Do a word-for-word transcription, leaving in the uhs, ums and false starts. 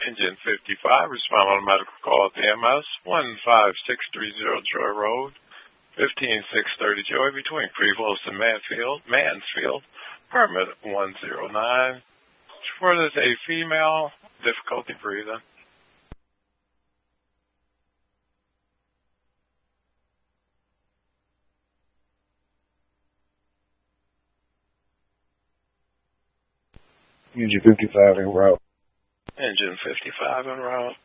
Engine fifty-five, respond on a medical call at the M S one five six three zero Joy Road, fifteen six thirty Joy, between Prevost and Mansfield, Mansfield, permit one zero nine. For this, a female, difficulty breathing. Engine fifty-five en route. Engine fifty-five en route.